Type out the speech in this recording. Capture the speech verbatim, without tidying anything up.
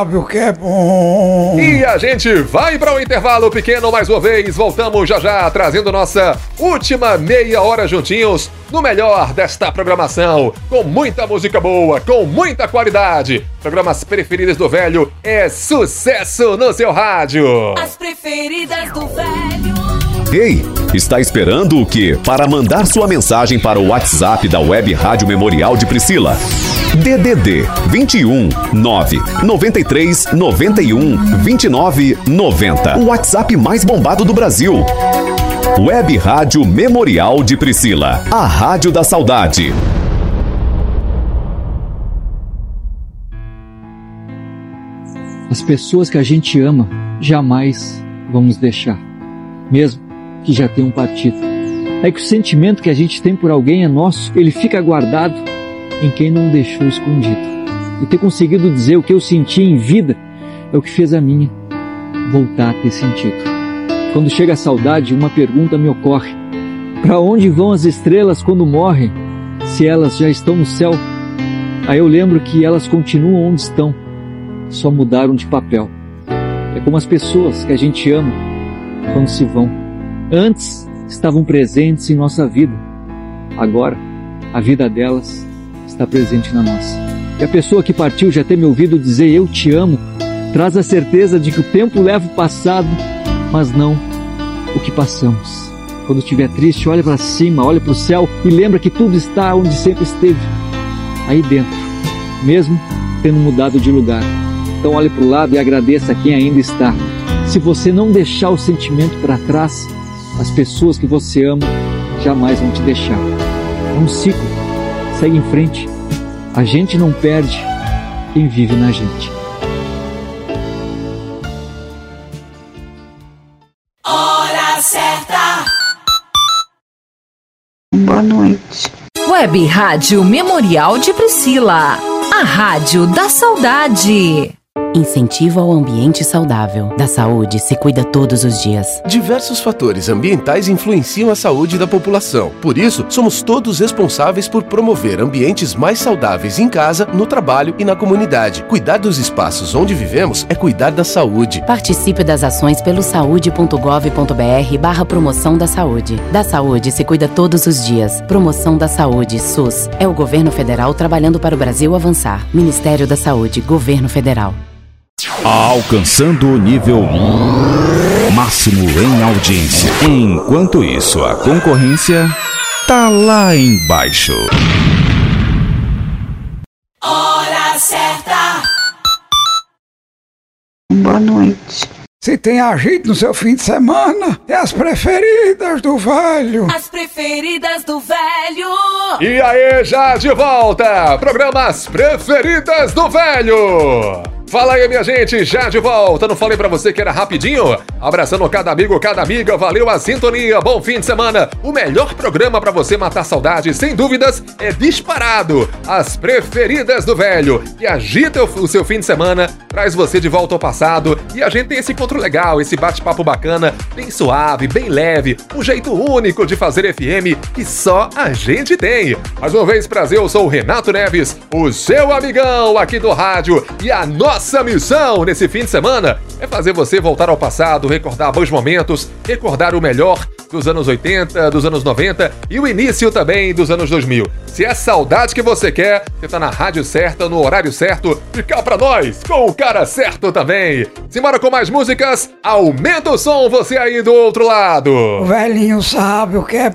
Sabe o que é bom? E a gente vai para o intervalo pequeno mais uma vez. Voltamos já já, trazendo nossa última meia hora juntinhos no melhor desta programação. Com muita música boa, com muita qualidade. Programas preferidos do velho é sucesso no seu rádio. As preferidas do velho. Ei, está esperando o quê? Para mandar sua mensagem para o WhatsApp da Web Rádio Memorial de Priscila. D D D vinte e um, nove, noventa e três, noventa e um, vinte e nove, noventa. O WhatsApp mais bombado do Brasil. Web Rádio Memorial de Priscila. A Rádio da Saudade. As pessoas que a gente ama jamais vão nos deixar, mesmo que já tenham partido. É que o sentimento que a gente tem por alguém é nosso, ele fica guardado em quem não deixou escondido. E ter conseguido dizer o que eu senti em vida é o que fez a minha voltar a ter sentido. Quando chega a saudade, uma pergunta me ocorre: para onde vão as estrelas quando morrem, se elas já estão no céu? Aí eu lembro que elas continuam onde estão, só mudaram de papel. É como as pessoas que a gente ama quando se vão. Antes estavam presentes em nossa vida, agora a vida delas está presente na nossa. E a pessoa que partiu já ter me ouvido dizer eu te amo, traz a certeza de que o tempo leva o passado, mas não o que passamos. Quando estiver triste, olha para cima, olha para o céu e lembra que tudo está onde sempre esteve, aí dentro, mesmo tendo mudado de lugar. Então olhe para o lado e agradeça a quem ainda está. Se você não deixar o sentimento para trás, as pessoas que você ama jamais vão te deixar. É um ciclo, segue em frente. A gente não perde quem vive na gente. Hora certa. Boa noite. Web Rádio Memorial de Priscila. A Rádio da Saudade. Incentivo ao ambiente saudável. Da saúde se cuida todos os dias. Diversos fatores ambientais influenciam a saúde da população. Por isso, somos todos responsáveis por promover ambientes mais saudáveis em casa, no trabalho e na comunidade. Cuidar dos espaços onde vivemos é cuidar da saúde. Participe das ações pelo saúde ponto gov ponto br barra promoção da saúde. Da saúde se cuida todos os dias. Promoção da Saúde, SUS. É o governo federal trabalhando para o Brasil avançar. Ministério da Saúde, Governo Federal. Alcançando o nível máximo em audiência. Enquanto isso, a concorrência tá lá embaixo. Hora certa. Boa noite. Se tem agito no seu fim de semana, é as preferidas do velho. As preferidas do velho. E aí, já de volta, programas preferidas do velho. Fala aí, minha gente, já de volta. Não falei pra você que era rapidinho? Abraçando cada amigo, cada amiga, valeu a sintonia, bom fim de semana. O melhor programa pra você matar saudade, sem dúvidas, é disparado. As preferidas do velho, que agita o seu fim de semana, traz você de volta ao passado. E a gente tem esse encontro legal, esse bate-papo bacana, bem suave, bem leve, um jeito único de fazer F M que só a gente tem. Mais uma vez, prazer, eu sou o Renato Neves, o seu amigão aqui do rádio, e a nossa Nossa missão nesse fim de semana é fazer você voltar ao passado, recordar bons momentos, recordar o melhor dos anos oitenta, dos anos noventa e o início também dos anos dois mil. Se é saudade que você quer, você tá na rádio certa, no horário certo, e cá pra nós, com o cara certo também. Simbora com mais músicas, aumenta o som você aí do outro lado. O velhinho sabe o que é